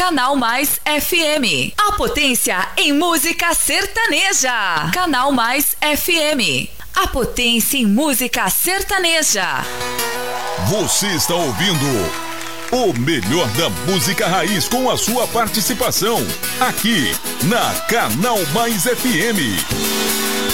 Canal Mais FM. A potência em música sertaneja. Canal Mais FM. A potência em música sertaneja. Você está ouvindo o melhor da música raiz com a sua participação aqui na Canal Mais FM.